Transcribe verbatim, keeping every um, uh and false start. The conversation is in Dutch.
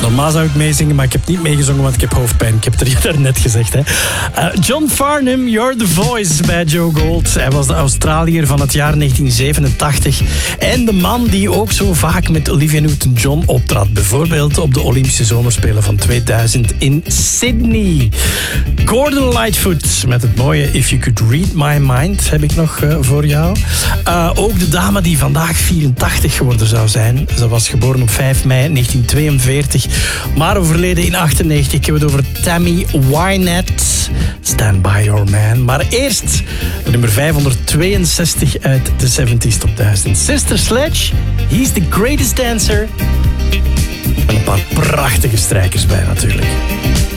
Normaal zou ik meezingen, maar ik heb niet meegezongen, want ik heb hoofdpijn. Ik heb het er daarnet gezegd. Hè. Uh, John Farnham, You're the Voice bij Joe Gold. Hij was de Australiër van het jaar negentien zevenentachtig. En de man die ook zo vaak met Olivia Newton-John optrad. Bijvoorbeeld op de Olympische Zomerspelen van tweeduizend in Sydney. Gordon Lightfoot met het mooie If You Could Read My Mind heb ik nog uh, voor jou. Uh, ook de dame die vandaag vierentachtig geworden zou zijn. Ze was geboren op vijf mei negentien tweeënveertig, maar overleden in achtennegentig. Ik heb het over Tammy Wynette. Stand By Your Man. Maar eerst de nummer vijfhonderdtweeënzestig uit de zeventig Top duizend. Sister Sledge, He's the Greatest Dancer. En een paar prachtige strijkers bij natuurlijk.